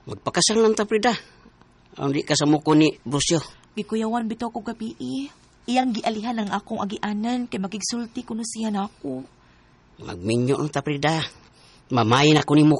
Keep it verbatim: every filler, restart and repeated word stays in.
Magpakasal lang ta, Prida. Ang di kasamo ko ni Brusyo. Gikuyawan bitaw ko gabi eh. Iyang gialihan ang akong agianan kay magigsulti kuno siya na ako. Magminyo lang ta, Prida. Mamayin ako ni mo